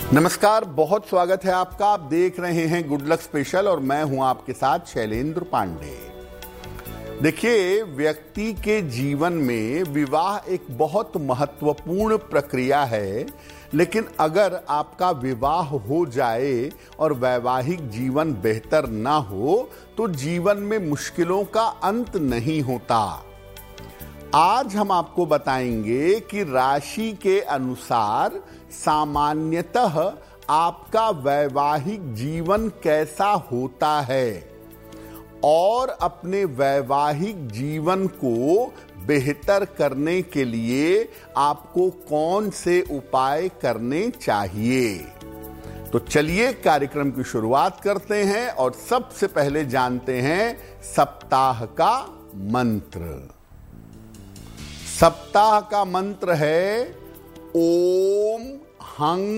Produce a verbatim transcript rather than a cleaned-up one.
नमस्कार, बहुत स्वागत है आपका। आप देख रहे हैं गुड लक स्पेशल और मैं हूं आपके साथ शैलेंद्र पांडे। देखिए, व्यक्ति के जीवन में विवाह एक बहुत महत्वपूर्ण प्रक्रिया है, लेकिन अगर आपका विवाह हो जाए और वैवाहिक जीवन बेहतर ना हो तो जीवन में मुश्किलों का अंत नहीं होता। आज हम आपको बताएंगे कि राशि के अनुसार सामान्यतः आपका वैवाहिक जीवन कैसा होता है और अपने वैवाहिक जीवन को बेहतर करने के लिए आपको कौन से उपाय करने चाहिए। तो चलिए कार्यक्रम की शुरुआत करते हैं और सबसे पहले जानते हैं सप्ताह का मंत्र। सप्ताह का मंत्र है ओम हंग